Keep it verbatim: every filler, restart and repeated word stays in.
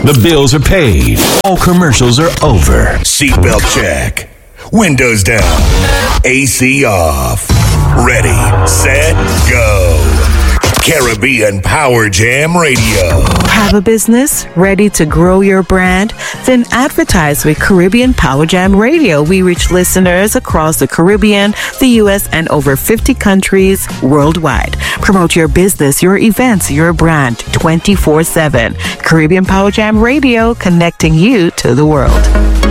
The bills are paid. All commercials are over. Seatbelt check. Windows down. A C off. Ready, set, go. Caribbean Power Jam Radio. Have a business ready to grow your brand? Then advertise with Caribbean Power Jam Radio. We reach listeners across the Caribbean, the U S, and over fifty countries worldwide. Promote your business, your events, your brand twenty-four seven. Caribbean Power Jam Radio, connecting you to the world.